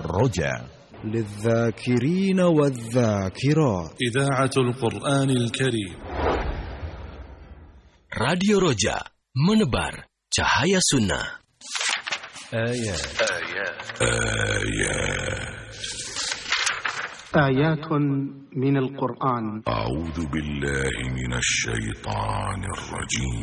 الرجاء للذاكرين والذاكرات. إذاعة القرآن الكريم. راديو رجاء menebar cahaya sunnah. آيات من القرآن. أعوذ بالله من الشيطان الرجيم.